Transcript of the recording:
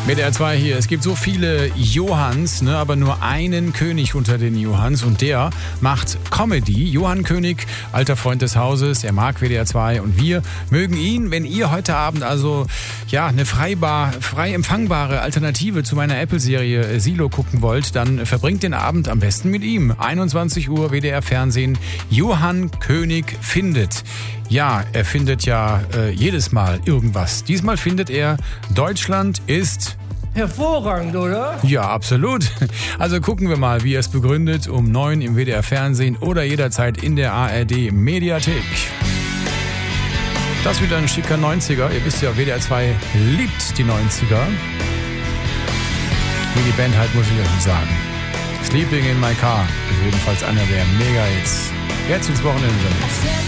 WDR 2 hier. Es gibt so viele Johanns, ne, aber nur einen König unter den Johanns und der macht Comedy. Johann König, alter Freund des Hauses, er mag WDR 2 und wir mögen ihn. Wenn ihr heute Abend also eine frei empfangbare Alternative zu meiner Apple-Serie Silo gucken wollt, dann verbringt den Abend am besten mit ihm. 21 Uhr WDR Fernsehen. Johann König findet. Ja, er findet jedes Mal irgendwas. Diesmal findet er, Deutschland ist hervorragend, oder? Ja, absolut. Also gucken wir mal, wie er es begründet, um 9 im WDR Fernsehen oder jederzeit in der ARD Mediathek. Das ist wieder ein schicker 90er. Ihr wisst ja, WDR 2 liebt die 90er. Wie die Band halt, muss ich euch sagen. Sleeping in my car ist jedenfalls einer der Mega-Hits. Jetzt ins Wochenende.